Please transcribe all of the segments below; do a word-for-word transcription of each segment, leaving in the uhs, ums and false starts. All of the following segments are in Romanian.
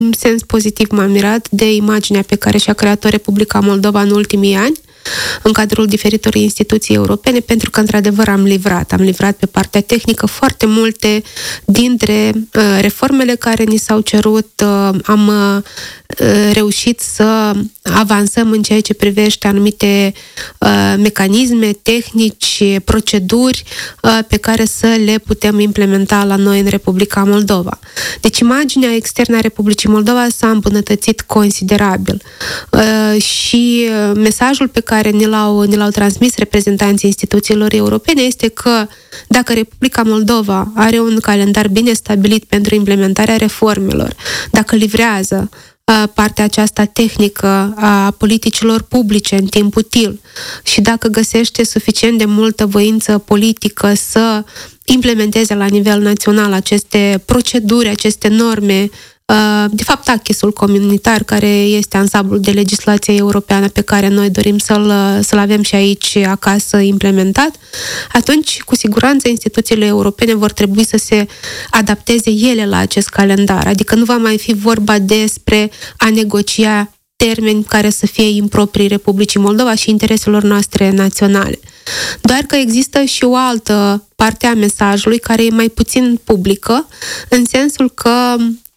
sens pozitiv m-am mirat de imaginea pe care și-a creat-o Republica Moldova în ultimii ani, în cadrul diferitor instituții europene, pentru că, într-adevăr, am livrat. Am livrat pe partea tehnică foarte multe dintre uh, reformele care ni s-au cerut. Uh, am uh, reușit să avansăm în ceea ce privește anumite uh, mecanisme, tehnici, proceduri uh, pe care să le putem implementa la noi în Republica Moldova. Deci, imaginea externă a Republicii Moldova s-a îmbunătățit considerabil. Uh, și uh, mesajul pe care ni l-au, ni l-au transmis reprezentanții instituțiilor europene este că dacă Republica Moldova are un calendar bine stabilit pentru implementarea reformelor, dacă livrează uh, partea aceasta tehnică a politicilor publice în timp util și dacă găsește suficient de multă voință politică să implementeze la nivel național aceste proceduri, aceste norme, de fapt, achisul comunitar, care este ansamblul de legislație europeană pe care noi dorim să-l, să-l avem și aici acasă implementat, atunci, cu siguranță, instituțiile europene vor trebui să se adapteze ele la acest calendar. Adică nu va mai fi vorba despre a negocia termeni care să fie improprii Republicii Moldova și intereselor noastre naționale. Doar că există și o altă parte a mesajului care e mai puțin publică, în sensul că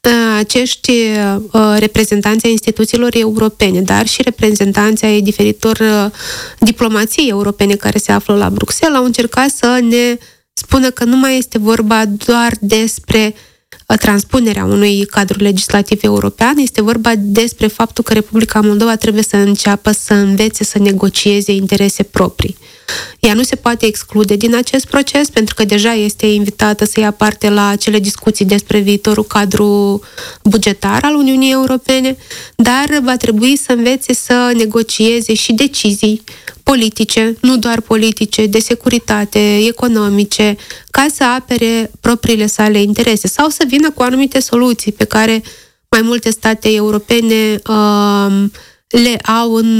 acești uh, reprezentanți ai instituțiilor europene, dar și reprezentanții ai diferitor uh, diplomații europene care se află la Bruxelles, au încercat să ne spună că nu mai este vorba doar despre uh, transpunerea unui cadru legislativ european, este vorba despre faptul că Republica Moldova trebuie să înceapă să învețe să negocieze interese proprii. Ea nu se poate exclude din acest proces, pentru că deja este invitată să ia parte la acele discuții despre viitorul cadru bugetar al Uniunii Europene, dar va trebui să învețe să negocieze și decizii politice, nu doar politice, de securitate, economice, ca să apere propriile sale interese sau să vină cu anumite soluții pe care mai multe state europene uh, le au în,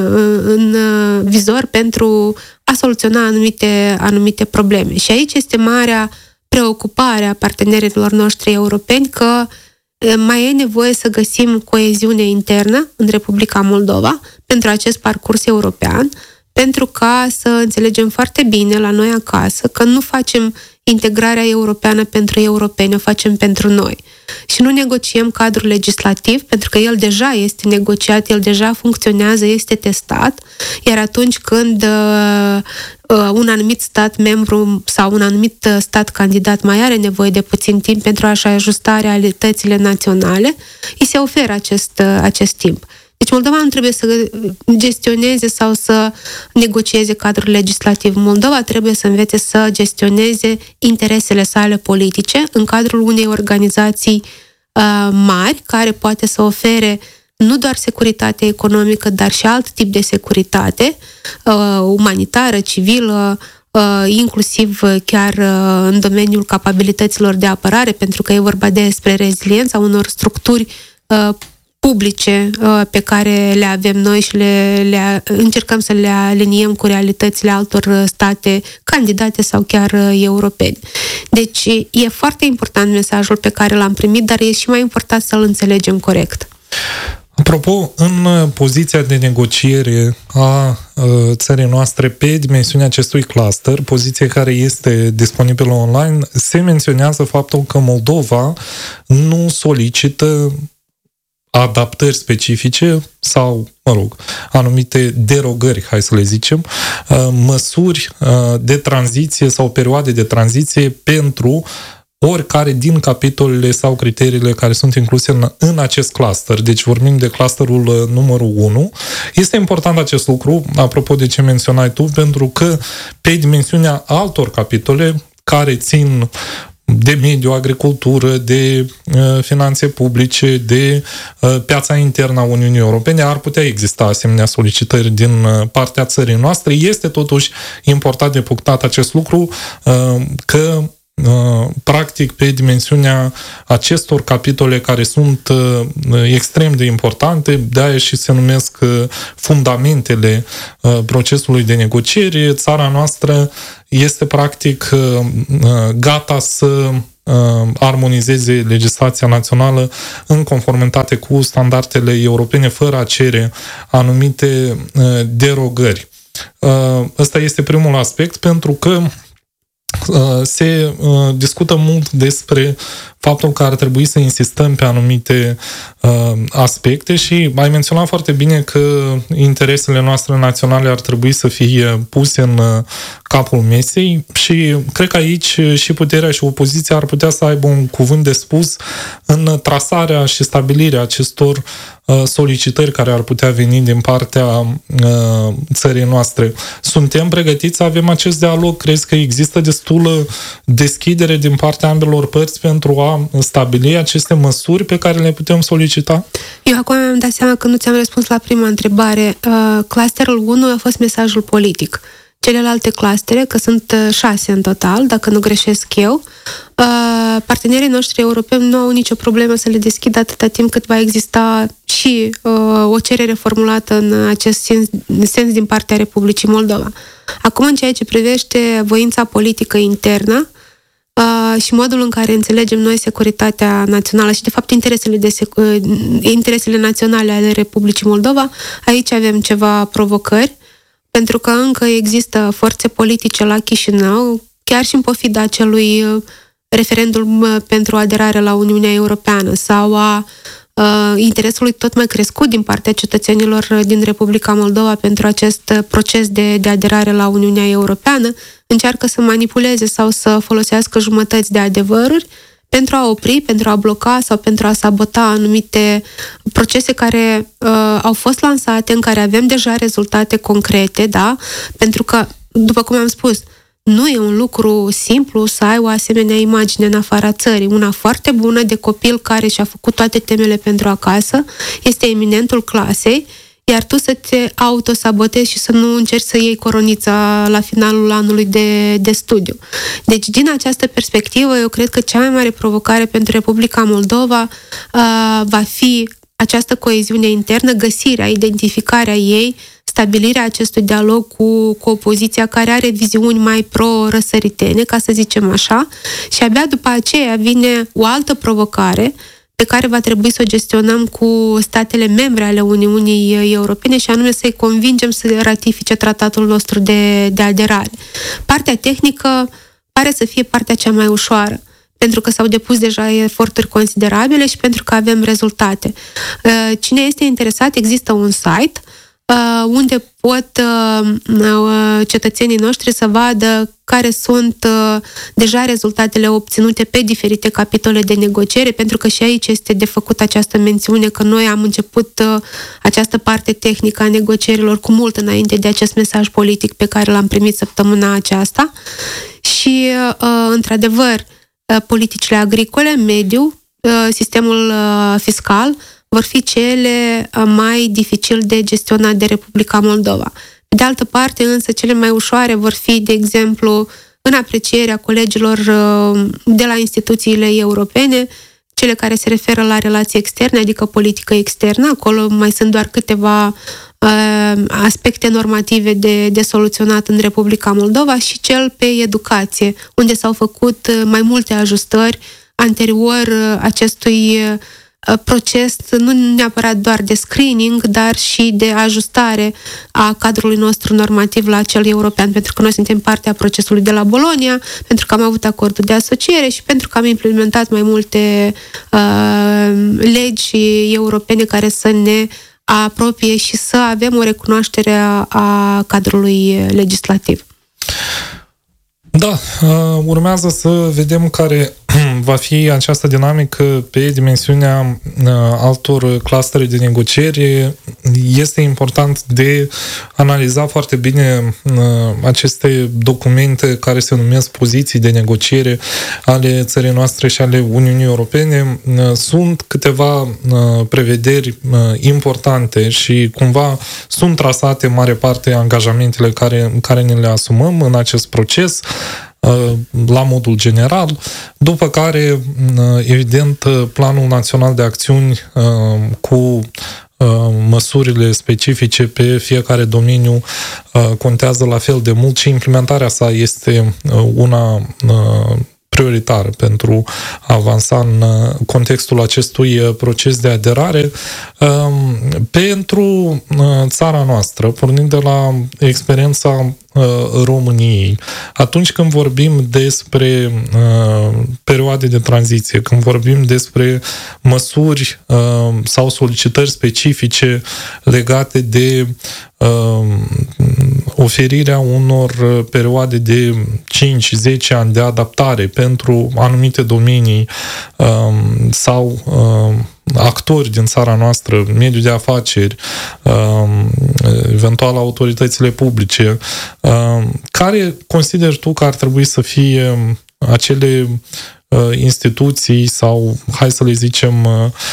în vizor pentru a soluționa anumite, anumite probleme. Și aici este marea preocupare a partenerilor noștri europeni că mai e nevoie să găsim coeziune internă în Republica Moldova pentru acest parcurs european, pentru ca să înțelegem foarte bine la noi acasă că nu facem integrarea europeană pentru europeni, o facem pentru noi. Și nu negociem cadrul legislativ, pentru că el deja este negociat, el deja funcționează, este testat, iar atunci când uh, un anumit stat membru sau un anumit stat candidat mai are nevoie de puțin timp pentru a-și ajusta realitățile naționale, îi se oferă acest, acest timp. Deci Moldova nu trebuie să gestioneze sau să negocieze cadrul legislativ. Moldova trebuie să învețe să gestioneze interesele sale politice în cadrul unei organizații uh, mari, care poate să ofere nu doar securitate economică, dar și alt tip de securitate, uh, umanitară, civilă, uh, inclusiv chiar uh, în domeniul capabilităților de apărare, pentru că e vorba despre reziliența unor structuri uh, publice pe care le avem noi și le, le încercăm să le aliniem cu realitățile altor state candidate sau chiar europene. Deci e foarte important mesajul pe care l-am primit, dar e și mai important să-l înțelegem corect. Apropo, în poziția de negociere a țării noastre pe dimensiunea acestui cluster, poziție care este disponibilă online, se menționează faptul că Moldova nu solicită adaptări specifice sau, mă rog, anumite derogări, hai să le zicem, măsuri de tranziție sau perioade de tranziție pentru oricare din capitolele sau criteriile care sunt incluse în, în acest cluster. Deci vorbim de clusterul numărul unu. Este important acest lucru, apropo de ce menționai tu, pentru că pe dimensiunea altor capitole care țin de mediu, agricultură, de uh, finanțe publice, de uh, piața internă a Uniunii Europene, ar putea exista asemenea solicitări din uh, partea țării noastre. Este totuși important de punctat acest lucru, uh, că practic pe dimensiunea acestor capitole care sunt extrem de importante, de-aia și se numesc fundamentele procesului de negociere, țara noastră este practic gata să armonizeze legislația națională în conformitate cu standardele europene, fără a cere anumite derogări. Ăsta este primul aspect, pentru că se discută mult despre faptul că ar trebui să insistăm pe anumite aspecte și ai menționat foarte bine că interesele noastre naționale ar trebui să fie puse în capul mesei și cred că aici și puterea și opoziția ar putea să aibă un cuvânt de spus în trasarea și stabilirea acestor solicitări care ar putea veni din partea țării noastre. Suntem pregătiți să avem acest dialog? Crezi că există destulă deschidere din partea ambelor părți pentru a stabili aceste măsuri pe care le putem solicita? Eu acum mi-am dat seama că nu ți-am răspuns la prima întrebare. Clusterul unu a fost mesajul politic. Celelalte clustere, că sunt șase în total, dacă nu greșesc eu, partenerii noștri europeni nu au nicio problemă să le deschidă atâta timp cât va exista și o cerere formulată în acest sens, sens din partea Republicii Moldova. Acum, în ceea ce privește voința politică internă și modul în care înțelegem noi securitatea națională și, de fapt, interesele, de secu- interesele naționale ale Republicii Moldova, aici avem ceva provocări, pentru că încă există forțe politice la Chișinău, chiar și în pofida acelui referendum pentru aderare la Uniunea Europeană sau a uh, interesului tot mai crescut din partea cetățenilor din Republica Moldova pentru acest proces de, de aderare la Uniunea Europeană, încearcă să manipuleze sau să folosească jumătăți de adevăruri pentru a opri, pentru a bloca sau pentru a sabota anumite procese care uh, au fost lansate, în care avem deja rezultate concrete, da? Pentru că, după cum am spus, nu e un lucru simplu să ai o asemenea imagine în afara țării. Una foarte bună de copil care și-a făcut toate temele pentru acasă, este eminentul clasei, iar tu să te autosabotezi și să nu încerci să iei coronița la finalul anului de, de studiu. Deci, din această perspectivă, eu cred că cea mai mare provocare pentru Republica Moldova uh, va fi această coeziune internă, găsirea, identificarea ei, stabilirea acestui dialog cu, cu opoziția care are viziuni mai pro-răsăritene, ca să zicem așa, și abia după aceea vine o altă provocare pe care va trebui să o gestionăm cu statele membre ale Uniunii Europene și anume să-i convingem să ratifice tratatul nostru de, de aderare. Partea tehnică pare să fie partea cea mai ușoară, pentru că s-au depus deja eforturi considerabile și pentru că avem rezultate. Cine este interesat, există un site unde pot cetățenii noștri să vadă care sunt deja rezultatele obținute pe diferite capitole de negociere, pentru că și aici este de făcut această mențiune că noi am început această parte tehnică a negocierilor cu mult înainte de acest mesaj politic pe care l-am primit săptămâna aceasta și, într-adevăr, politicile agricole, mediu, sistemul fiscal vor fi cele mai dificil de gestionat de Republica Moldova. De altă parte, însă, cele mai ușoare vor fi, de exemplu, în aprecierea colegilor de la instituțiile europene, cele care se referă la relații externe, adică politică externă. Acolo mai sunt doar câteva uh, aspecte normative de, de soluționat în Republica Moldova și cel pe educație, unde s-au făcut mai multe ajustări anterior acestui proces, nu neapărat doar de screening, dar și de ajustare a cadrului nostru normativ la cel european, pentru că noi suntem parte a procesului de la Bologna, pentru că am avut acordul de asociere și pentru că am implementat mai multe uh, legi europene care să ne apropie și să avem o recunoaștere a, a cadrului legislativ. Da, urmează să vedem care va fi această dinamică pe dimensiunea altor clustere de negociere. Este important de analiza foarte bine aceste documente care se numesc poziții de negociere ale țării noastre și ale Uniunii Europene. Sunt câteva prevederi importante și cumva sunt trasate în mare parte angajamentele care, care ne le asumăm în acest proces la modul general, după care, evident, Planul Național de Acțiuni cu măsurile specifice pe fiecare domeniu contează la fel de mult și implementarea sa este una prioritară pentru a avansa în contextul acestui proces de aderare. Pentru țara noastră, pornind de la experiența României, atunci când vorbim despre uh, perioade de tranziție, când vorbim despre măsuri uh, sau solicitări specifice legate de uh, oferirea unor perioade de cinci zece ani de adaptare pentru anumite domenii uh, sau uh, actori din țara noastră, mediul de afaceri, eventual autoritățile publice, care consideri tu că ar trebui să fie acele instituții sau, hai să le zicem,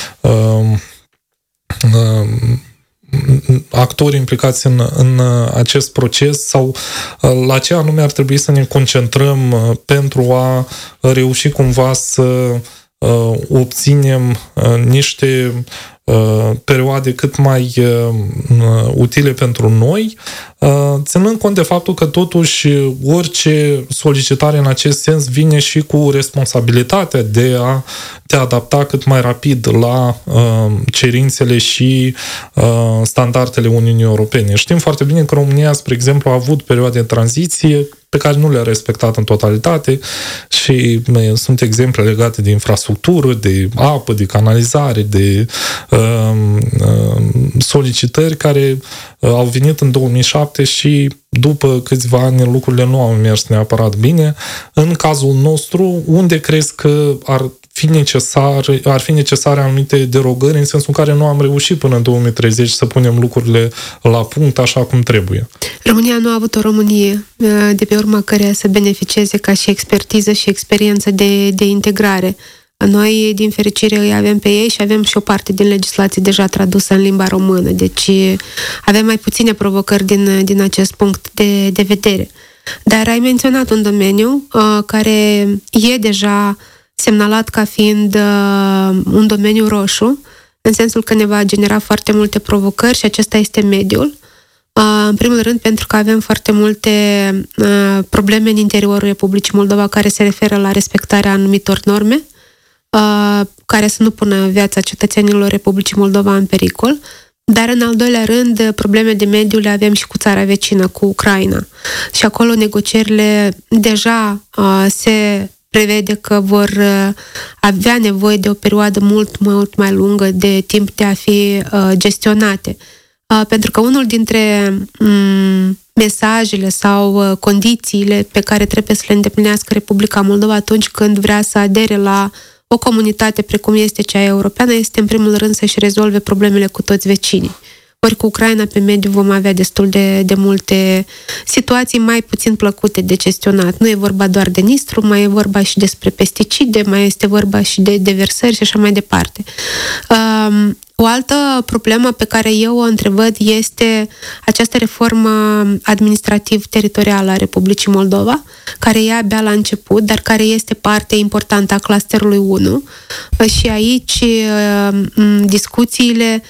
actori implicați în, în acest proces sau la ce anume ar trebui să ne concentrăm pentru a reuși cumva să Uh, obținem uh, niște uh, perioade cât mai uh, utile pentru noi, uh, ținând cont de faptul că totuși orice solicitare în acest sens vine și cu responsabilitatea de a te adapta cât mai rapid la uh, cerințele și uh, standardele Uniunii Europene. Știm foarte bine că România, spre exemplu, a avut perioade de tranziție pe care nu le-a respectat în totalitate și sunt exemple legate de infrastructură, de apă, de canalizare, de uh, uh, solicitări care uh, au venit în două mii șapte și după câțiva ani lucrurile nu au mers neapărat bine. În cazul nostru, unde crezi că ar fi necesar, ar fi necesare anumite derogări, în sensul în care nu am reușit până în două mii treizeci să punem lucrurile la punct așa cum trebuie? România nu a avut o Românie de pe urma căreia să beneficieze ca și expertiză și experiență de, de integrare. Noi, din fericire, îi avem pe ei și avem și o parte din legislație deja tradusă în limba română. Deci avem mai puține provocări din, din acest punct de, de vedere. Dar ai menționat un domeniu uh, care e deja semnalat ca fiind uh, un domeniu roșu, în sensul că ne va genera foarte multe provocări și acesta este mediul. Uh, în primul rând pentru că avem foarte multe uh, probleme în interiorul Republicii Moldova care se referă la respectarea anumitor norme, uh, care să nu pună viața cetățenilor Republicii Moldova în pericol. Dar, în al doilea rând, probleme de mediu le avem și cu țara vecină, cu Ucraina. Și acolo negocierile deja uh, se prevede că vor avea nevoie de o perioadă mult, mult mai lungă de timp de a fi gestionate. Pentru că unul dintre mesajele sau condițiile pe care trebuie să le îndeplinească Republica Moldova atunci când vrea să adere la o comunitate precum este cea europeană este, în primul rând, să-și rezolve problemele cu toți vecinii. Ori cu Ucraina pe mediu vom avea destul de, de multe situații mai puțin plăcute de gestionat. Nu e vorba doar de Nistru, mai e vorba și despre pesticide, mai este vorba și de deversări și așa mai departe. Um, o altă problemă pe care eu o întrevăd este această reformă administrativ-teritorială a Republicii Moldova, care e abia la început, dar care este parte importantă a clusterului unu. Și aici discuțiile,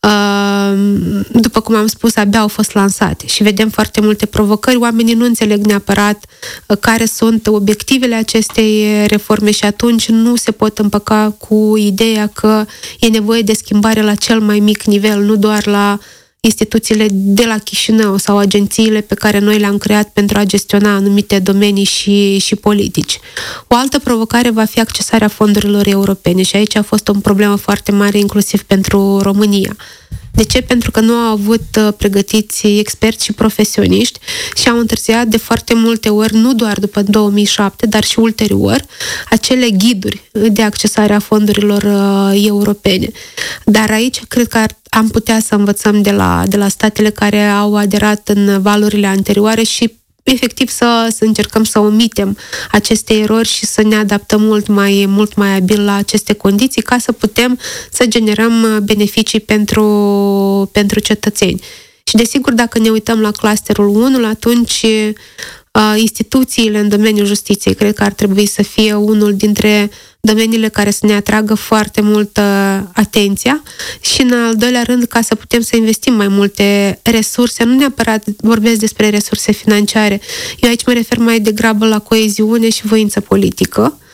după cum am spus, abia au fost lansate și vedem foarte multe provocări. Oamenii nu înțeleg neapărat care sunt obiectivele acestei reforme și atunci nu se pot împăca cu ideea că e nevoie de schimbare la cel mai mic nivel, nu doar la instituțiile de la Chișinău sau agențiile pe care noi le-am creat pentru a gestiona anumite domenii și, și politici. O altă provocare va fi accesarea fondurilor europene și aici a fost o problemă foarte mare, inclusiv pentru România. De ce? Pentru că nu au avut pregătiți experți și profesioniști și au întârziat de foarte multe ori, nu doar după două mii șapte, dar și ulterior, acele ghiduri de accesare a fondurilor uh, europene. Dar aici cred că ar, am putea să învățăm de la, de la statele care au aderat în valurile anterioare și efectiv să, să încercăm să omitem aceste erori și să ne adaptăm mult mai, mult mai abil la aceste condiții ca să putem să generăm beneficii pentru, pentru cetățeni. Și desigur, dacă ne uităm la clusterul unu, atunci instituțiile în domeniul justiției cred că ar trebui să fie unul dintre domeniile care să ne atragă foarte multă atenția și, în al doilea rând, ca să putem să investim mai multe resurse, nu neapărat vorbesc despre resurse financiare, eu aici mă refer mai degrabă la coeziune și voință politică,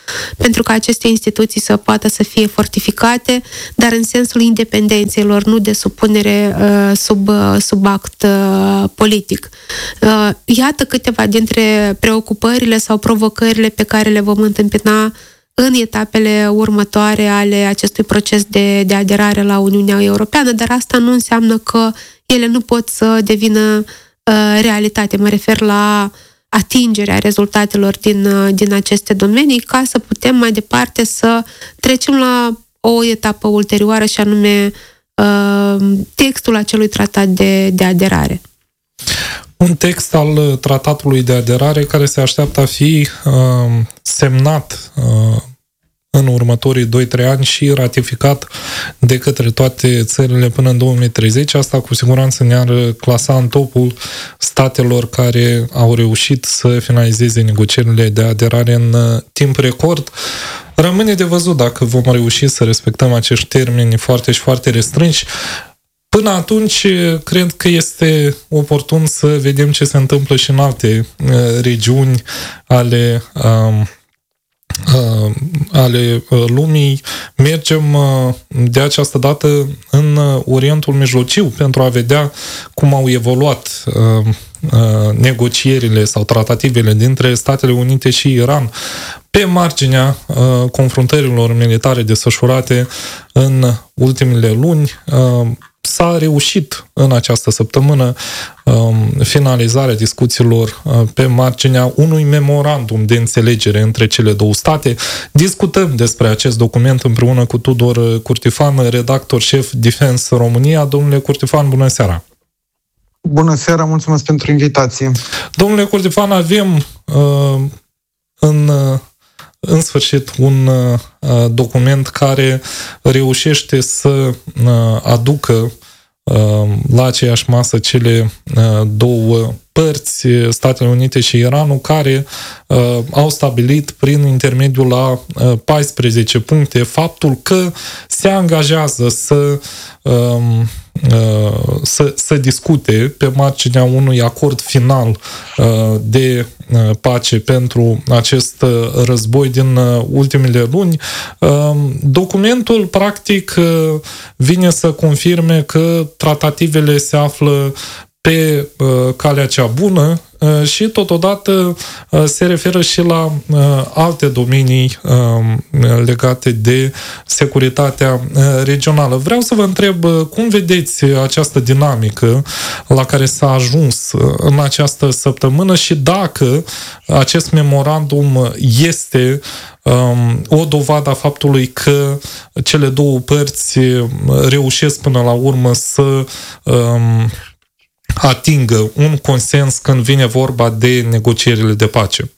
pentru ca aceste instituții să poată să fie fortificate, dar în sensul independenței lor, nu de supunere uh, sub, uh, sub act uh, politic. Uh, iată câteva dintre preocupările sau provocările pe care le vom întâmpina în etapele următoare ale acestui proces de, de aderare la Uniunea Europeană, dar asta nu înseamnă că ele nu pot să devină uh, realitate. Mă refer la atingerea rezultatelor din, uh, din aceste domenii, ca să putem mai departe să trecem la o etapă ulterioară, și anume uh, textul acelui tratat de, de aderare. Un text al tratatului de aderare care se așteaptă a fi uh, semnat uh, în următorii doi trei ani și ratificat de către toate țările până în două mii treizeci. Asta cu siguranță ne-ar clasa în topul statelor care au reușit să finalizeze negocierile de aderare în uh, timp record. Rămâne de văzut dacă vom reuși să respectăm acești termeni foarte și foarte restrânși. Până atunci, cred că este oportun să vedem ce se întâmplă și în alte uh, regiuni ale, uh, uh, ale uh, lumii. Mergem uh, de această dată în uh, Orientul Mijlociu pentru a vedea cum au evoluat uh, uh, negocierile sau tratativele dintre Statele Unite și Iran pe marginea uh, confruntărilor militare desfășurate în ultimele luni. Uh, S-a reușit în această săptămână um, finalizarea discuțiilor uh, pe marginea unui memorandum de înțelegere între cele două state. Discutăm despre acest document împreună cu Tudor Curtifan, redactor șef Defense România. Domnule Curtifan, bună seara! Bună seara, mulțumesc pentru invitație! Domnule Curtifan, avem uh, în... Uh, în sfârșit, un uh, document care reușește să uh, aducă uh, la aceeași masă cele uh, două părți, Statele Unite și Iranul, care uh, au stabilit prin intermediul la uh, paisprezece puncte faptul că se angajează să uh, Să, să discute pe marginea unui acord final de pace pentru acest război din ultimele luni. Documentul, practic, vine să confirme că tratativele se află pe calea cea bună și totodată se referă și la alte domenii legate de securitatea regională. Vreau să vă întreb cum vedeți această dinamică la care s-a ajuns în această săptămână și dacă acest memorandum este o dovadă a faptului că cele două părți reușesc până la urmă să atingă un consens când vine vorba de negocierile de pace.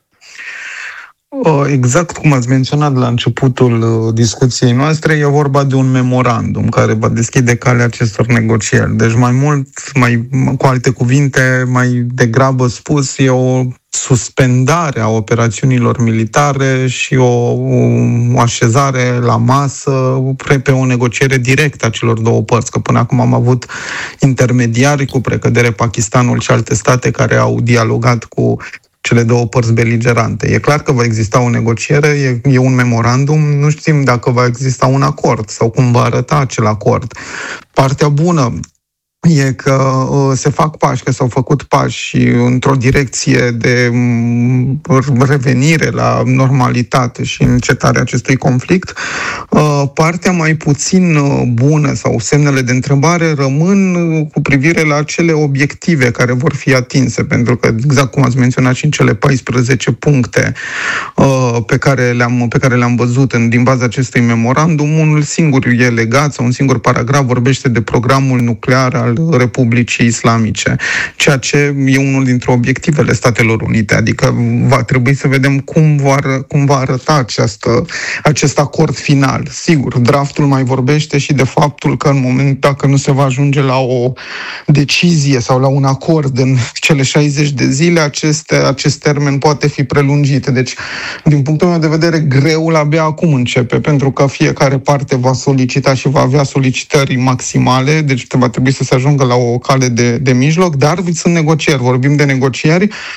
Exact cum ați menționat la începutul discuției noastre, e vorba de un memorandum care va deschide calea acestor negocieri. Deci mai mult, mai, cu alte cuvinte, mai degrabă spus, e o suspendare a operațiunilor militare și o, o așezare la masă pe o negociere directă a celor două părți, că până acum am avut intermediari, cu precădere Pakistanul și alte state care au dialogat cu cele două părți beligerante. E clar că va exista o negociere, e, e un memorandum, nu știm dacă va exista un acord sau cum va arăta acel acord. Partea bună e că uh, se fac pași, că s-au făcut pași într-o direcție de um, revenire la normalitate și încetarea acestui conflict. Uh, partea mai puțin uh, bună sau semnele de întrebare rămân uh, cu privire la acele obiective care vor fi atinse, pentru că, exact cum ați menționat și în cele paisprezece puncte uh, pe, care le-am, pe care le-am văzut în, din baza acestui memorandum, unul singur e legat, sau un singur paragraf vorbește de programul nuclear al Republicii Islamice, ceea ce e unul dintre obiectivele Statelor Unite, adică va trebui să vedem cum va, cum va arăta această, acest acord final. Sigur, draftul mai vorbește și de faptul că în moment, dacă nu se va ajunge la o decizie sau la un acord în cele șaizeci de zile, aceste, acest termen poate fi prelungit. Deci, din punctul meu de vedere, greul abia acum începe, pentru că fiecare parte va solicita și va avea solicitări maximale, deci va trebui să se ajungă la o cale de, de mijloc, dar sunt negocieri, vorbim de negocieri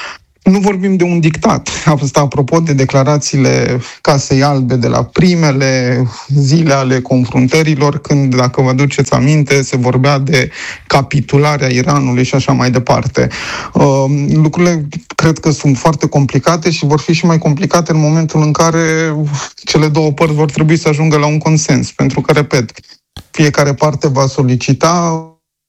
nu vorbim de un dictat. Asta apropo de declarațiile Casei Albe de la primele zile ale confruntărilor, când, dacă vă aduceți aminte, se vorbea de capitularea Iranului și așa mai departe. Lucrurile cred că sunt foarte complicate și vor fi și mai complicate în momentul în care cele două părți vor trebui să ajungă la un consens. Pentru că, repet, fiecare parte va solicita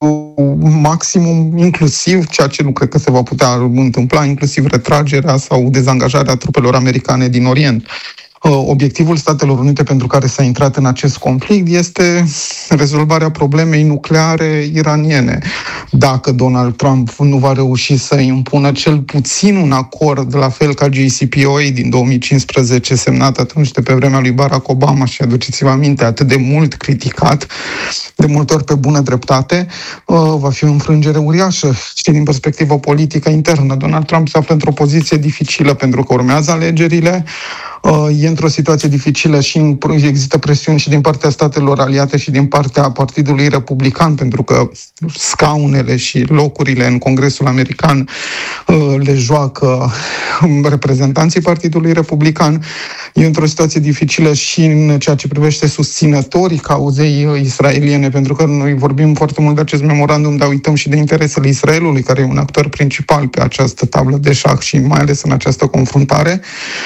maximum, inclusiv ceea ce nu cred că se va putea întâmpla, inclusiv retragerea sau dezangajarea trupelor americane din Orient. Obiectivul Statelor Unite pentru care s-a intrat în acest conflict este rezolvarea problemei nucleare iraniene. Dacă Donald Trump nu va reuși să impună cel puțin un acord, la fel ca J C P O A din două mii cincisprezece, semnat atunci de pe vremea lui Barack Obama și, aduceți-vă aminte, atât de mult criticat, de multe ori pe bună dreptate, va fi o înfrângere uriașă și din perspectivă politică internă. Donald Trump se află într-o poziție dificilă pentru că urmează alegerile, e într-o situație dificilă și există presiuni și din partea statelor aliate și din partea Partidului Republican, pentru că scaunele și locurile în Congresul American le joacă reprezentanții Partidului Republican. E într-o situație dificilă și în ceea ce privește susținătorii cauzei israeliene, pentru că noi vorbim foarte mult de acest memorandum, dar uităm și de interesele Israelului, care e un actor principal pe această tablă de șah și mai ales în această confruntare.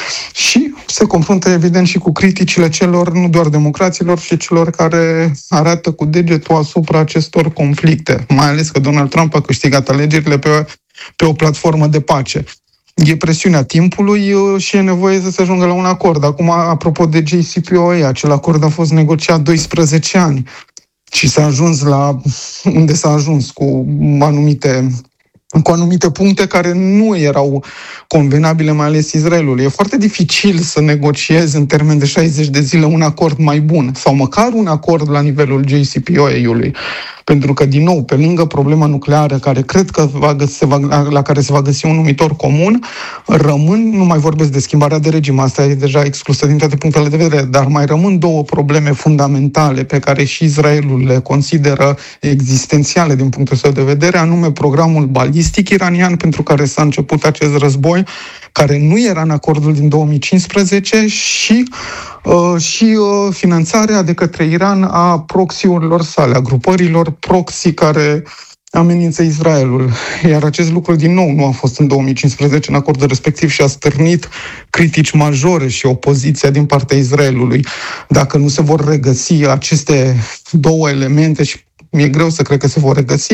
Și se confruntă evident și cu criticile celor, nu doar democraților, și celor care arată cu degetul asupra acestor conflicte, mai ales că Donald Trump a câștigat alegerile pe, pe o platformă de pace. E presiunea timpului și e nevoie să se ajungă la un acord. Acum, apropo de J C P O A, acel acord a fost negociat doisprezece ani și s-a ajuns la unde s-a ajuns cu anumite cu anumite puncte care nu erau convenabile, mai ales Israelului. E foarte dificil să negociezi în termen de șaizeci de zile un acord mai bun sau măcar un acord la nivelul J C P O A-ului. Pentru că, din nou, pe lângă problema nucleară, care cred că va găsi, va, la care se va găsi un numitor comun, rămân, nu mai vorbesc de schimbarea de regim, asta e deja exclusă din toate punctele de vedere, dar mai rămân două probleme fundamentale pe care și Israelul le consideră existențiale din punctul său de vedere, anume programul balistic iranian pentru care s-a început acest război, care nu era în acordul din două mii cincisprezece și, uh, și uh, finanțarea de către Iran a proxy-urilor sale, a grupărilor proxy care amenință Israelul. Iar acest lucru, din nou, nu a fost în două mii cincisprezece în acordul respectiv și a stârnit critici majore și opoziția din partea Israelului. Dacă nu se vor regăsi aceste două elemente, și mi-e greu să cred că se vor regăsi,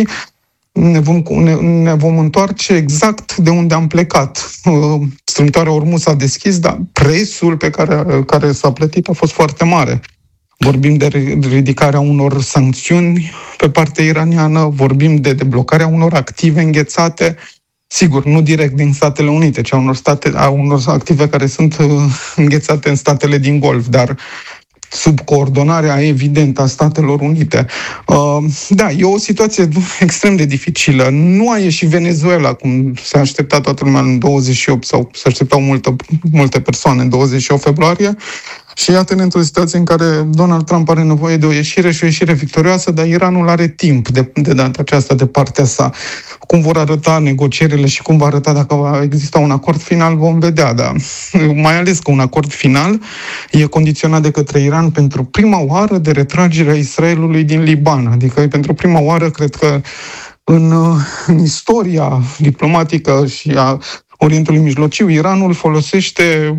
Ne vom, ne, ne vom întoarce exact de unde am plecat. Strâmtoarea Ormuz s-a deschis, dar prețul pe care, care s-a plătit a fost foarte mare. Vorbim de ridicarea unor sancțiuni pe partea iraniană, vorbim de deblocarea unor active înghețate, sigur, nu direct din Statele Unite, ci a unor, state, a unor active care sunt înghețate în statele din Golf, dar sub coordonarea evidentă a Statelor Unite. Uh, da, e o situație extrem de dificilă. Nu a ieșit Venezuela, cum s-a așteptat toată lumea în douăzeci și opt, sau se așteptau multe, multe persoane în douăzeci și opt februarie. Și iată-ne într-o situație în care Donald Trump are nevoie de o ieșire și o ieșire victorioasă, dar Iranul are timp de, de data aceasta de partea sa. Cum vor arăta negocierile și cum va arăta dacă va exista un acord final, vom vedea, dar mai ales că un acord final e condiționat de către Iran pentru prima oară de retragerea Israelului din Liban. Adică pentru prima oară, cred că în, în istoria diplomatică și a Orientului Mijlociu, Iranul folosește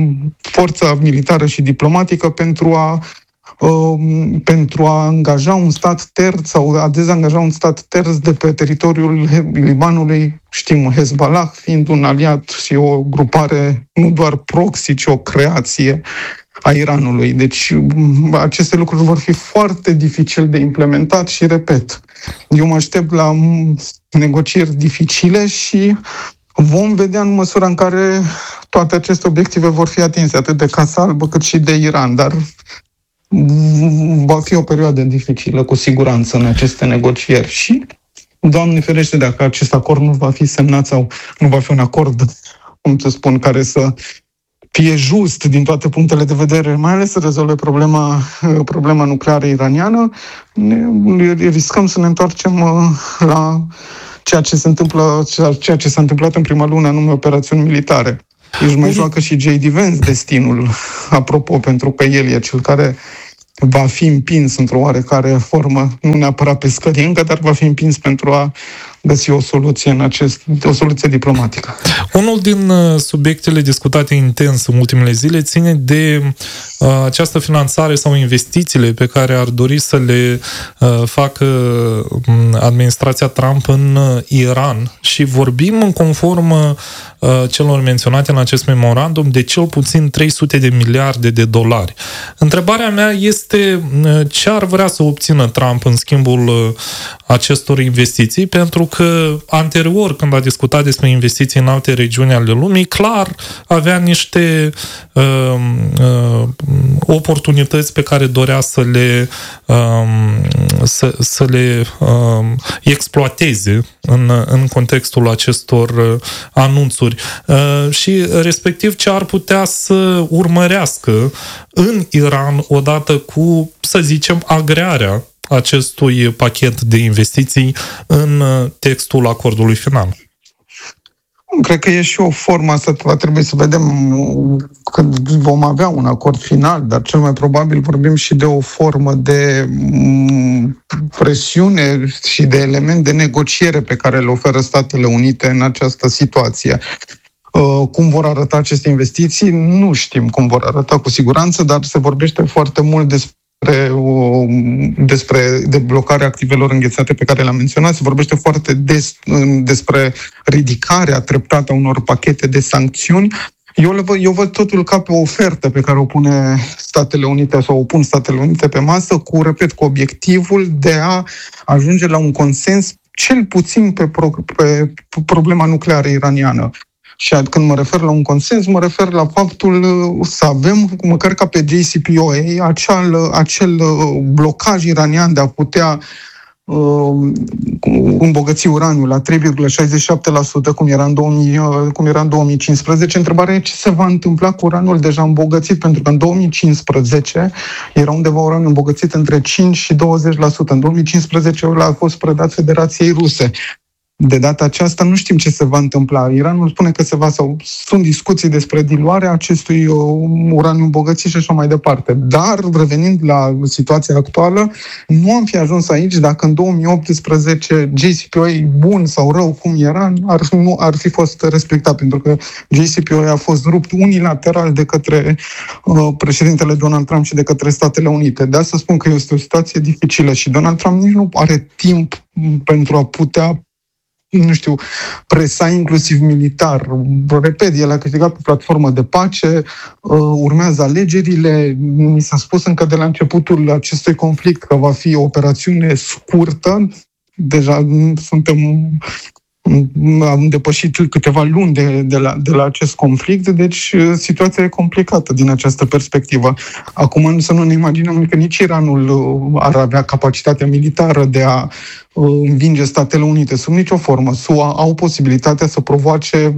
forța militară și diplomatică pentru a, uh, pentru a angaja un stat terț sau a dezangaja un stat terț de pe teritoriul Libanului, știm, Hezbollah fiind un aliat și o grupare nu doar proxy, ci o creație a Iranului. Deci aceste lucruri vor fi foarte dificil de implementat și, repet, eu mă aștept la negocieri dificile și vom vedea în măsura în care toate aceste obiective vor fi atinse, atât de Casa Albă cât și de Iran, dar va fi o perioadă dificilă, cu siguranță, în aceste negocieri și, Doamne ferește, dacă acest acord nu va fi semnat sau nu va fi un acord, cum să spun, care să fie just din toate punctele de vedere, mai ales să rezolve problema, problema nucleară iraniană, ne, riscăm să ne întoarcem la ceea ce se întâmplă, ceea ce s-a întâmplat în prima lună, anume operațiuni militare. Își mai joacă și J D Vance destinul, apropo, pentru că el e cel care va fi împins într-o oarecare formă, nu neapărat pe scări încă, dar va fi împins pentru a găsi o soluție în acest, o soluție diplomatică. Unul din subiectele discutate intens în ultimele zile ține de uh, această finanțare sau investițiile pe care ar dori să le uh, facă administrația Trump în Iran și vorbim în conform uh, celor menționate în acest memorandum de cel puțin trei sute de miliarde de dolari. Întrebarea mea este uh, ce ar vrea să obțină Trump în schimbul uh, acestor investiții, pentru că anterior, când a discutat despre investiții în alte regiuni ale lumii, clar avea niște uh, uh, oportunități pe care dorea să le, uh, să, să le uh, exploateze în, în contextul acestor uh, anunțuri. Uh, și respectiv ce ar putea să urmărească în Iran odată cu, să zicem, agrearea acestui pachet de investiții în textul acordului final. Cred că e și o formă, asta va trebui să vedem când vom avea un acord final, dar cel mai probabil vorbim și de o formă de presiune și de element de negociere pe care le oferă Statele Unite în această situație. Cum vor arăta aceste investiții? Nu știm cum vor arăta cu siguranță, dar se vorbește foarte mult despre despre deblocarea activelor înghețate pe care le-am menționat. Se vorbește foarte des despre ridicarea treptată a unor pachete de sancțiuni. Eu, le văd, eu văd totul ca pe o ofertă pe care o pune Statele Unite sau o pun Statele Unite pe masă cu, repet, cu obiectivul de a ajunge la un consens cel puțin pe, pro, pe problema nucleară iraniană. Și când mă refer la un consens, mă refer la faptul să avem, măcar ca pe J C P O A, acel, acel blocaj iranian de a putea uh, îmbogăți uraniul la trei virgulă șaizeci și șapte la sută, cum era, în două mii, cum era în două mii cincisprezece. Întrebarea e ce se va întâmpla cu uraniul deja îmbogățit, pentru că în două mii cincisprezece era undeva uraniul îmbogățit între cinci și douăzeci la sută. În două mii cincisprezece el a fost predat Federației Ruse. De data aceasta nu știm ce se va întâmpla. Iranul spune că se va, sau sunt discuții despre diluarea acestui uraniu îmbogățit și așa mai departe. Dar, revenind la situația actuală, nu am fi ajuns aici dacă în două mii optsprezece J C P O A, bun sau rău cum era, ar, nu ar fi fost respectat, pentru că J C P O A a fost rupt unilateral de către uh, președintele Donald Trump și de către Statele Unite. De asta spun că este o situație dificilă și Donald Trump nici nu are timp pentru a putea, nu știu, presa inclusiv militar. Repet, el a câștigat pe platformă de pace, urmează alegerile. Mi s-a spus încă de la începutul acestui conflict că va fi o operațiune scurtă. Deja suntem am depășit câteva luni de, de, la, de la acest conflict, deci situația e complicată din această perspectivă. Acum să nu ne imaginăm că nici Iranul ar avea capacitatea militară de a învinge Statele Unite sub nicio formă. S U A au posibilitatea să provoace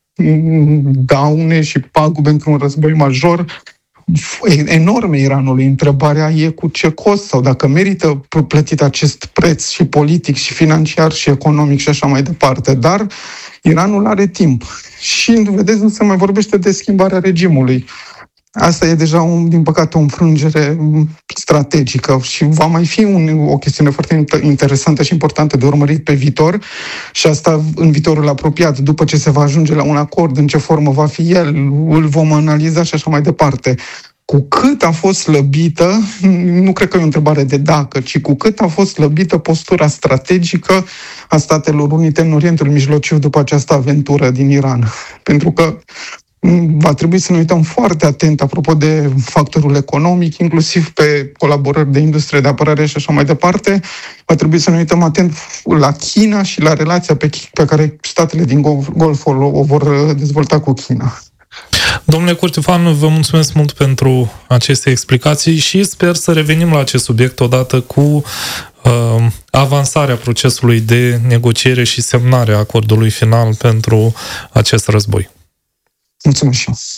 daune și pagube într-un război major enorme Iranului. Întrebarea e cu ce cost sau dacă merită plătit acest preț și politic și financiar și economic și așa mai departe. Dar Iranul are timp. Și, vedeți, nu se mai vorbește de schimbarea regimului. Asta e deja, un, din păcate, o înfrângere strategică și va mai fi un, o chestiune foarte interesantă și importantă de urmărit pe viitor și asta în viitorul apropiat, după ce se va ajunge la un acord, în ce formă va fi el, îl vom analiza și așa mai departe. Cu cât a fost slăbită, nu cred că e o întrebare de dacă, ci cu cât a fost slăbită postura strategică a Statelor Unite în Orientul Mijlociu după această aventură din Iran. Pentru că va trebui să ne uităm foarte atent, apropo de factorul economic, inclusiv pe colaborări de industrie de apărare și așa mai departe. Va trebui să ne uităm atent la China și la relația pe, pe care statele din Golf o vor dezvolta cu China. Domnule Curtifan, vă mulțumesc mult pentru aceste explicații și sper să revenim la acest subiect odată cu uh, avansarea procesului de negociere și semnarea acordului final pentru acest război. Mulțumesc și eu.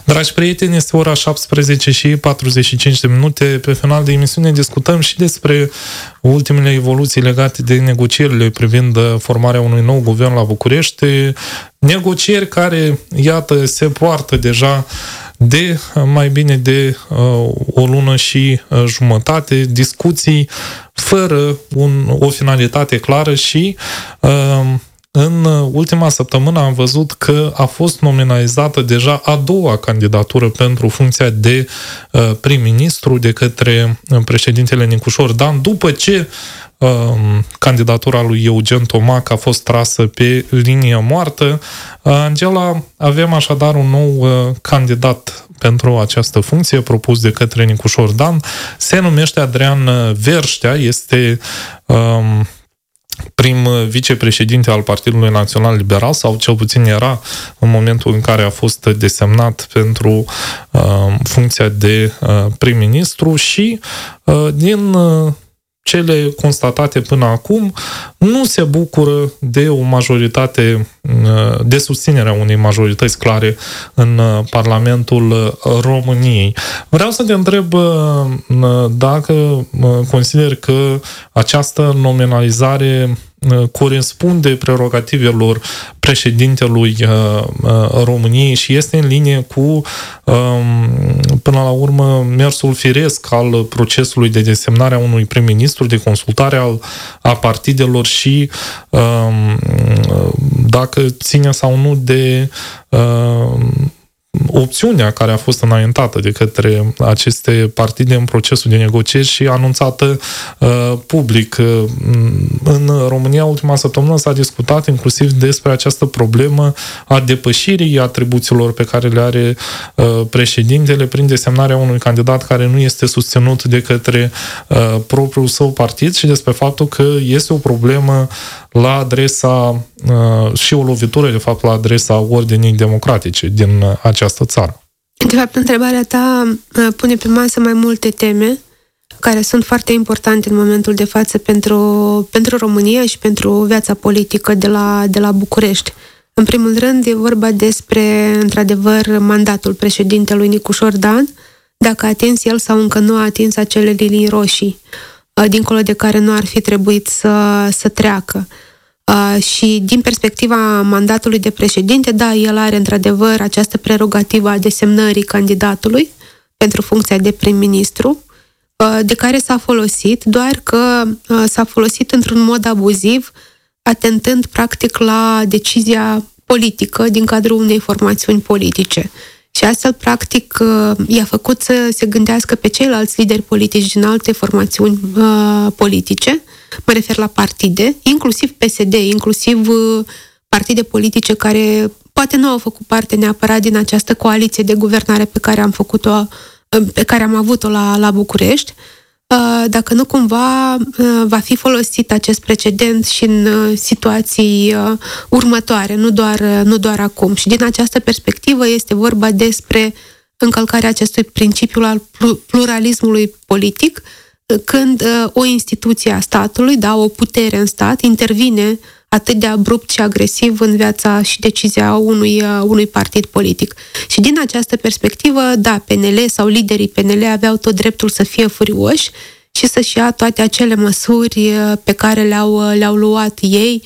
Dragi prieteni, este ora șaptesprezece și patruzeci și cinci de minute. Pe final de emisiune discutăm și despre ultimele evoluții legate de negocierile privind formarea unui nou guvern la București. Negocieri care, iată, se poartă deja de mai bine de uh, o lună și uh, jumătate, discuții fără un, o finalitate clară și uh, în ultima săptămână am văzut că a fost nominalizată deja a doua candidatură pentru funcția de uh, prim-ministru de către președintele Nicușor Dan, după ce uh, candidatura lui Eugen Tomac a fost trasă pe linie moartă. Uh, Angela, avem așadar un nou uh, candidat pentru această funcție propus de către Nicușor Dan. Se numește Adrian Verștea, este uh, prim vicepreședinte al Partidului Național Liberal, sau cel puțin era în momentul în care a fost desemnat pentru uh, funcția de uh, prim-ministru și uh, din uh, cele constatate până acum nu se bucură de o majoritate, de susținerea unei majorități clare în Parlamentul României. Vreau să te întreb dacă consider că această nominalizare corespunde prerogativelor președintelui României și este în linie cu, până la urmă, mersul firesc al procesului de desemnare a unui prim-ministru, de consultare al, a partidelor și dacă ține sau nu de opțiunea care a fost înaintată de către aceste partide în procesul de negocieri și anunțată uh, public. Uh, în România, ultima săptămână s-a discutat inclusiv despre această problemă a depășirii atribuțiilor pe care le are uh, președintele prin desemnarea unui candidat care nu este susținut de către uh, propriul său partid și despre faptul că este o problemă la adresa uh, și o lovitură, de fapt, la adresa ordinii democratice din această țară. De fapt, întrebarea ta pune pe masă mai multe teme care sunt foarte importante în momentul de față pentru, pentru România și pentru viața politică de la, de la București. În primul rând, e vorba despre, într-adevăr, mandatul președintelui Nicușor Dan, dacă a atins el sau încă nu a atins acele linii roșii, dincolo de care nu ar fi trebuit să, să treacă. Uh, și din perspectiva mandatului de președinte, da, el are într-adevăr această prerogativă a desemnării candidatului pentru funcția de prim-ministru, uh, de care s-a folosit, doar că uh, s-a folosit într-un mod abuziv, atentând practic la decizia politică din cadrul unei formațiuni politice. Și astfel, practic, i-a făcut să se gândească pe ceilalți lideri politici din alte formațiuni uh, politice, mă refer la partide, inclusiv P S D, inclusiv uh, partide politice care poate nu au făcut parte neapărat din această coaliție de guvernare pe care am făcut-o, uh, pe care am avut-o la, la București, uh, dacă nu cumva uh, va fi folosit acest precedent și în uh, situații uh, următoare, nu doar, uh, nu doar acum. Și din această perspectivă este vorba despre încălcarea acestui principiu al pluralismului politic, când uh, o instituție a statului, da, o putere în stat, intervine atât de abrupt și agresiv în viața și decizia unui, uh, unui partid politic. Și din această perspectivă, da, P N L sau liderii P N L aveau tot dreptul să fie furioși și să-și ia toate acele măsuri uh, pe care le-au, uh, le-au luat ei,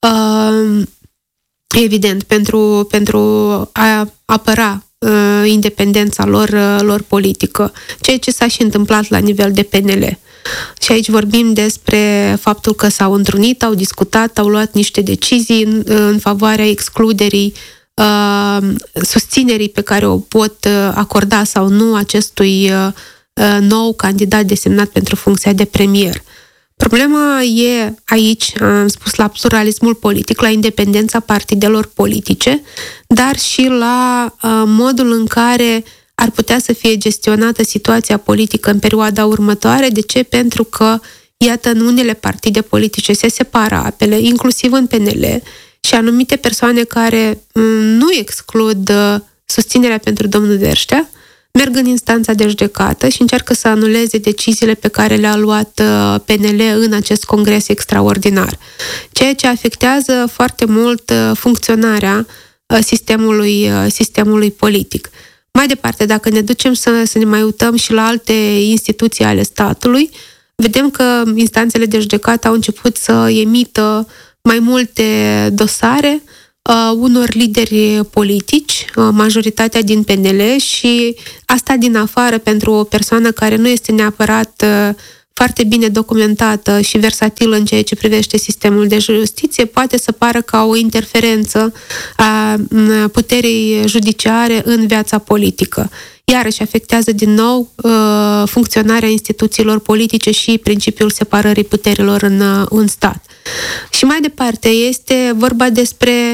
uh, evident, pentru, pentru a apăra uh, independența lor, uh, lor politică, ceea ce s-a și întâmplat la nivel de P N L. Și aici vorbim despre faptul că s-au întrunit, au discutat, au luat niște decizii în, în favoarea excluderii, uh, susținerii pe care o pot acorda sau nu acestui uh, nou candidat desemnat pentru funcția de premier. Problema e aici, am spus, la pluralismul politic, la independența partidelor politice, dar și la uh, modul în care ar putea să fie gestionată situația politică în perioada următoare. De ce? Pentru că, iată, în unele partide politice se separă apele, inclusiv în P N L, și anumite persoane care nu exclud susținerea pentru domnul Verștea, merg în instanța de judecată și încearcă să anuleze deciziile pe care le-a luat P N L în acest congres extraordinar. Ceea ce afectează foarte mult funcționarea sistemului, sistemului politic. Mai departe, dacă ne ducem să, să ne mai uităm și la alte instituții ale statului, vedem că instanțele de judecată au început să emită mai multe dosare uh, unor lideri politici, uh, majoritatea din P N L, și asta din afară pentru o persoană care nu este neapărat uh, foarte bine documentată și versatilă în ceea ce privește sistemul de justiție, poate să pară ca o interferență a puterii judiciare în viața politică. Iarăși afectează din nou uh, funcționarea instituțiilor politice și principiul separării puterilor în un stat. Și mai departe este vorba despre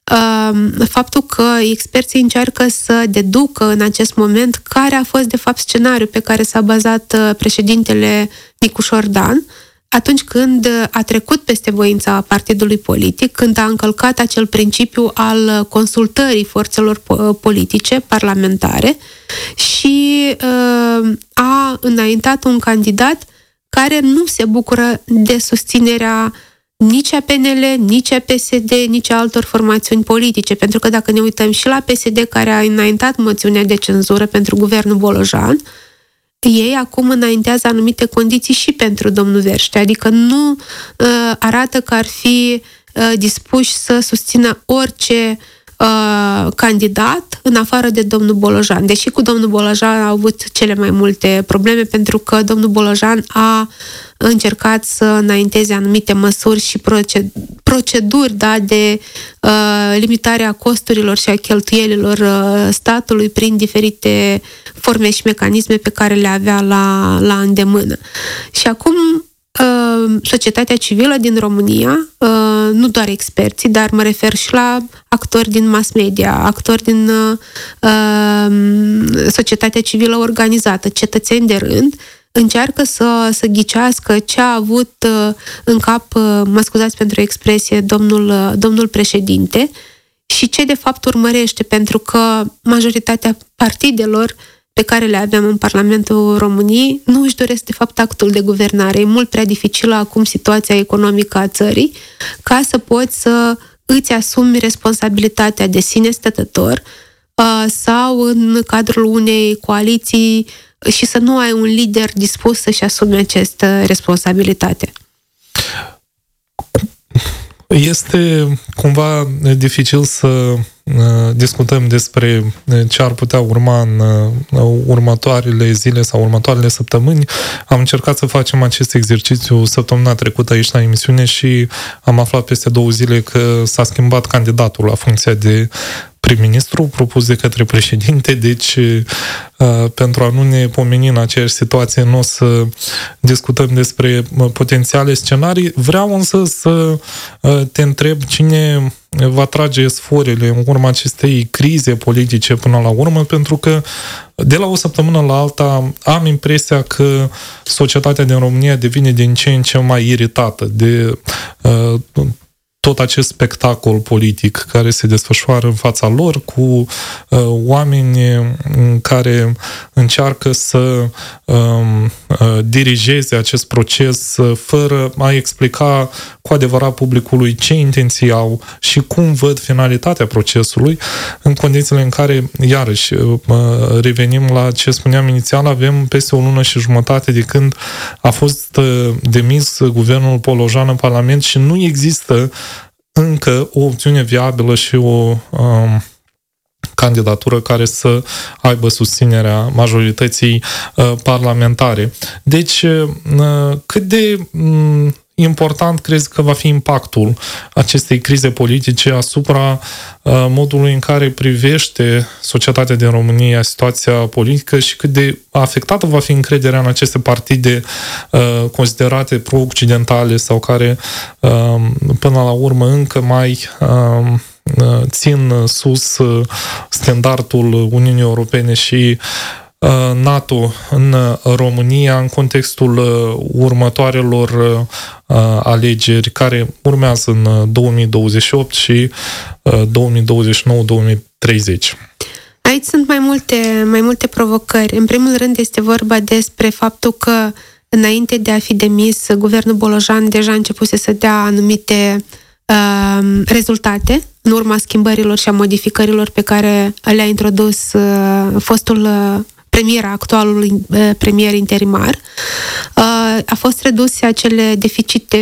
uh, faptul că experții încearcă să deducă în acest moment care a fost de fapt scenariul pe care s-a bazat uh, președintele Nicușor Dan atunci când a trecut peste voința partidului politic, când a încălcat acel principiu al consultării forțelor politice, parlamentare, și uh, a înaintat un candidat care nu se bucură de susținerea nici a P N L, nici a P S D, nici a altor formațiuni politice. Pentru că dacă ne uităm și la P S D, care a înaintat moțiunea de cenzură pentru guvernul Bolojan, ei acum înaintează anumite condiții și pentru domnul Verște, adică nu uh, arată că ar fi uh, dispuși să susțină orice uh, candidat în afară de domnul Bolojan. Deși cu domnul Bolojan au avut cele mai multe probleme, pentru că domnul Bolojan a încercat să înainteze anumite măsuri și proceduri da, de uh, limitare a costurilor și a cheltuielilor uh, statului prin diferite forme și mecanisme pe care le avea la, la îndemână. Și acum uh, societatea civilă din România, uh, nu doar experții, dar mă refer și la actori din mass media, actori din uh, societatea civilă organizată, cetățeni de rând, încearcă să, să ghicească ce a avut uh, în cap, uh, mă scuzați pentru expresie, domnul, uh, domnul președinte și ce de fapt urmărește, pentru că majoritatea partidelor pe care le avem în Parlamentul României nu își doresc de fapt actul de guvernare. E mult prea dificilă acum situația economică a țării ca să poți să îți asumi responsabilitatea de sine stătător uh, sau în cadrul unei coaliții și să nu ai un lider dispus să-și asume această responsabilitate. Este cumva dificil să discutăm despre ce ar putea urma în următoarele zile sau următoarele săptămâni. Am încercat să facem acest exercițiu săptămâna trecută aici la emisiune și am aflat peste două zile că s-a schimbat candidatul la funcția de prim-ministru propus de către președinte, deci pentru a nu ne pomeni în aceeași situație, nu o să discutăm despre potențiale scenarii. Vreau însă să te întreb cine va trage sforile în urma acestei crize politice până la urmă, pentru că de la o săptămână la alta am impresia că societatea din România devine din ce în ce mai iritată de uh, tot acest spectacol politic care se desfășoară în fața lor, cu uh, oameni care încearcă să uh, uh, dirigeze acest proces uh, fără a explica cu adevărat publicului ce intenții au și cum văd finalitatea procesului, în condițiile în care, iarăși, uh, revenim la ce spuneam inițial, avem peste o lună și jumătate de când a fost uh, demis guvernul Bolojan în Parlament și nu există încă o opțiune viabilă și o um, candidatură care să aibă susținerea majorității uh, parlamentare. Deci, uh, cât de um, important crezi că va fi impactul acestei crize politice asupra uh, modului în care privește societatea din România situația politică și cât de afectată va fi încrederea în aceste partide uh, considerate pro-occidentale sau care uh, până la urmă încă mai uh, țin sus standardul Uniunii Europene și NATO în România în contextul următoarelor alegeri care urmează în două mii douăzeci și opt și două mii douăzeci și nouă două mii treizeci. Aici sunt mai multe, mai multe provocări. În primul rând este vorba despre faptul că înainte de a fi demis, guvernul Bolojan deja a început să dea anumite uh, rezultate în urma schimbărilor și a modificărilor pe care le-a introdus fostul premier, actualul premier interimar. A fost reduse acele deficite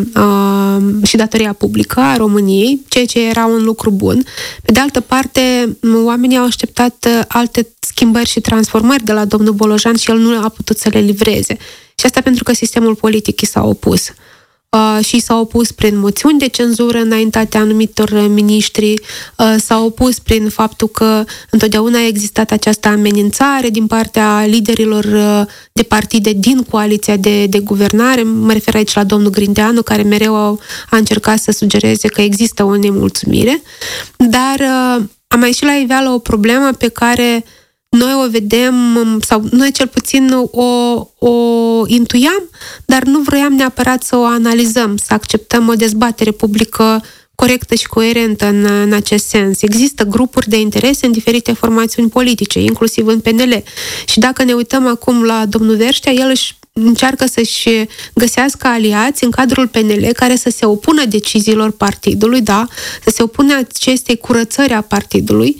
și datoria publică a României, ceea ce era un lucru bun. Pe de altă parte, oamenii au așteptat alte schimbări și transformări de la domnul Bolojan și el nu a putut să le livreze. Și asta pentru că sistemul politic i s-a opus. Uh, și s-au opus prin moțiuni de cenzură înaintate anumitor miniștri, uh, s-au opus prin faptul că întotdeauna a existat această amenințare din partea liderilor uh, de partide din coaliția de, de guvernare. Mă refer aici la domnul Grindeanu, care mereu a, a încercat să sugereze că există o nemulțumire. Dar uh, a mai ieșit la iveală o problemă pe care noi o vedem, sau noi cel puțin o, o intuiam, dar nu vroiam neapărat să o analizăm, să acceptăm o dezbatere publică corectă și coerentă în, în acest sens. Există grupuri de interese în diferite formațiuni politice, inclusiv în P N L. Și dacă ne uităm acum la domnul Verștea, el își încearcă să-și găsească aliați în cadrul P N L care să se opună deciziilor partidului, da, să se opună acestei curățări a partidului,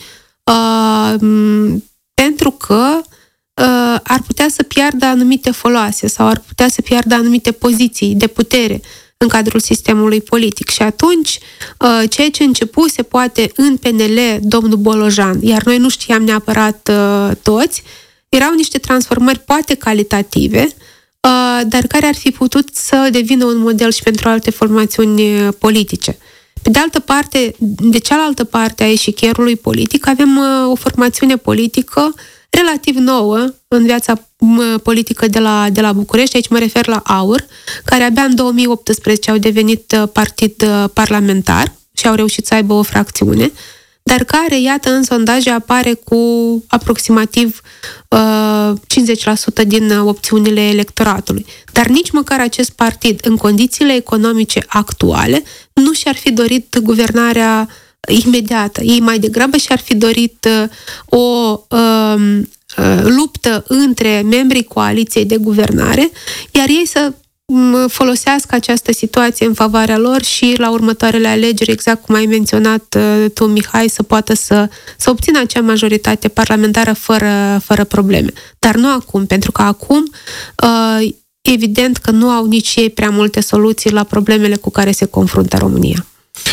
uh, pentru că uh, ar putea să piardă anumite foloase sau ar putea să piardă anumite poziții de putere în cadrul sistemului politic. Și atunci, uh, ceea ce începuse poate în P N L domnul Bolojan, iar noi nu știam neapărat uh, toți, erau niște transformări poate calitative, uh, dar care ar fi putut să devină un model și pentru alte formațiuni politice. Pe de altă parte, de cealaltă parte a eșichierului politic, avem uh, o formațiune politică relativ nouă în viața uh, politică de la, de la București, aici mă refer la AUR, care abia în două mii optsprezece au devenit uh, partid uh, parlamentar și au reușit să aibă o fracțiune, dar care, iată, în sondaje apare cu aproximativ uh, cincizeci la sută din opțiunile electoratului. Dar nici măcar acest partid, în condițiile economice actuale, nu și-ar fi dorit guvernarea imediată. Ei mai degrabă și-ar fi dorit uh, o uh, uh, luptă între membrii coaliției de guvernare, iar ei să folosească această situație în favoarea lor și la următoarele alegeri, exact cum ai menționat uh, tu, Mihai, să poată să, să obțină acea majoritate parlamentară fără, fără probleme. Dar nu acum, pentru că acum uh, evident că nu au nici ei prea multe soluții la problemele cu care se confruntă România.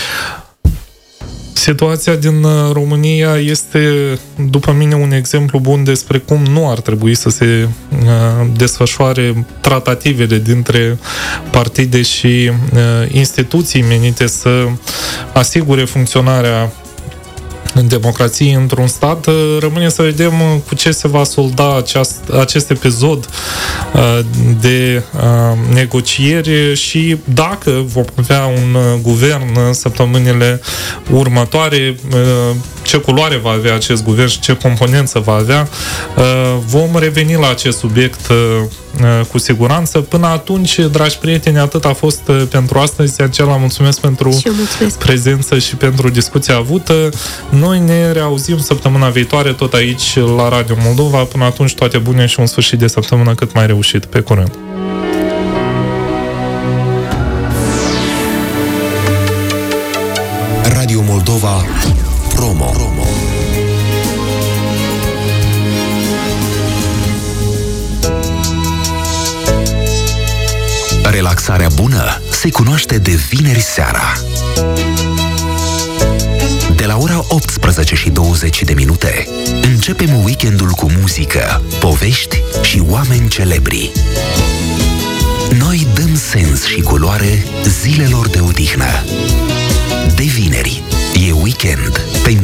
Situația din România este, după mine, un exemplu bun despre cum nu ar trebui să se desfășoare tratativele dintre partide și instituții menite să asigure funcționarea în democrație într-un stat. Rămâne să vedem cu ce se va solda aceast, acest episod de negocieri și dacă vom avea un guvern în săptămânile următoare, ce culoare va avea acest guvern și ce componență va avea. Vom reveni la acest subiect cu siguranță. Până atunci, dragi prieteni, atât a fost pentru astăzi. Angela, mulțumesc pentru mulțumesc. prezență și pentru discuția avută. Noi ne reauzim săptămâna viitoare tot aici la Radio Moldova. Până atunci, toate bune și un sfârșit de săptămână cât mai reușit. Pe curând! Radio Moldova Promo. Relaxarea bună se cunoaște de vineri seara. De la ora optsprezece și douăzeci de minute începem weekendul cu muzică, povești și oameni celebri. Noi dăm sens și culoare zilelor de odihnă. De vineri e weekend pe